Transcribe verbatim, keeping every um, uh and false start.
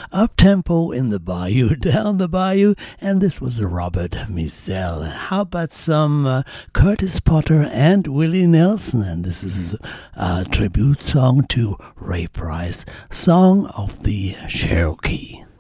Up tempo in the bayou, down the bayou, and this was Robert Mizell. How about some uh, Curtis Potter and Willie Nelson? And this is a tribute song to Ray Price, Song of the Cherokee.